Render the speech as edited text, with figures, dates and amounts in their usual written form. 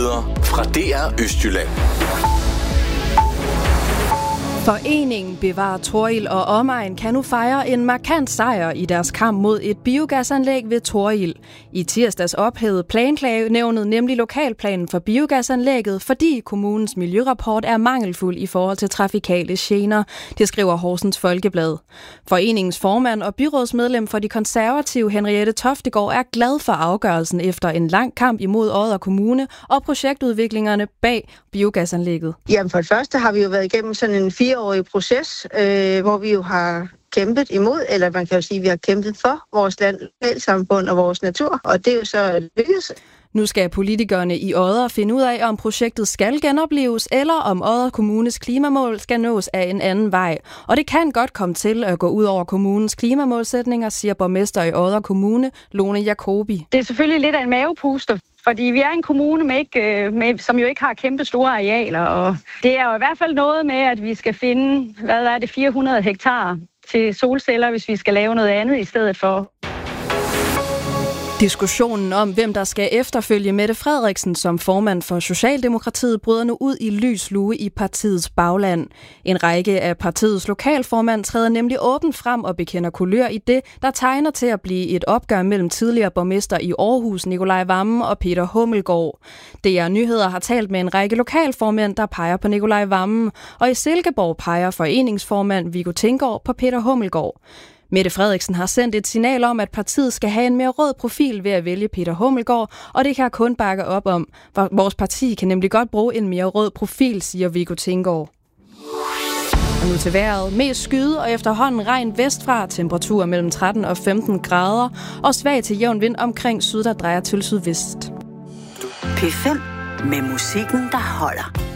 Nyheder fra DR Østjylland. Foreningen Bevar Torrild og Omegn kan nu fejre en markant sejr i deres kamp mod et biogasanlæg ved Torrild. I tirsdags ophævede Planklagenævnet nemlig lokalplanen for biogasanlægget, fordi kommunens miljørapport er mangelfuld i forhold til trafikale gener, det skriver Horsens Folkeblad. Foreningens formand og byrådsmedlem for de konservative Henriette Toftegård er glad for afgørelsen efter en lang kamp imod Odder Kommune og projektudviklingerne bag biogasanlægget. Jamen for det første har vi jo været igennem sådan en 4-årig proces, hvor vi jo har kæmpet imod, eller man kan jo sige, at vi har kæmpet for vores lokalsamfund og vores natur, og det er jo så lykkedes. Nu skal politikerne i Odder finde ud af, om projektet skal genopleves, eller om Odder Kommunes klimamål skal nås af en anden vej. Og det kan godt komme til at gå ud over kommunens klimamålsætninger, siger borgmester i Odder Kommune, Lone Jacobi. Det er selvfølgelig lidt af en mavepuster, fordi vi er en kommune, som jo ikke har kæmpe store arealer. Og det er jo i hvert fald noget med, at vi skal finde, 400 hektar til solceller, hvis vi skal lave noget andet i stedet for. Diskussionen om, hvem der skal efterfølge Mette Frederiksen som formand for Socialdemokratiet, bryder nu ud i lys lue i partiets bagland. En række af partiets lokalformand træder nemlig åbent frem og bekender kulør i det, der tegner til at blive et opgør mellem tidligere borgmester i Aarhus, Nikolaj Wammen, og Peter Hummelgaard. DR Nyheder har talt med en række lokalformænd, der peger på Nikolaj Wammen, og i Silkeborg peger foreningsformand Viggo Tinggaard på Peter Hummelgaard. Mette Frederiksen har sendt et signal om, at partiet skal have en mere rød profil ved at vælge Peter Hummelgaard, og det kan jeg kun bakke op om. Vores parti kan nemlig godt bruge en mere rød profil, siger Viggo Tinggaard. Og nu til vejret. Mest skyde og efterhånden regn vestfra, temperaturer mellem 13 og 15 grader, og svag til jævn vind omkring syd, der drejer til sydvest. P5 med musikken, der holder.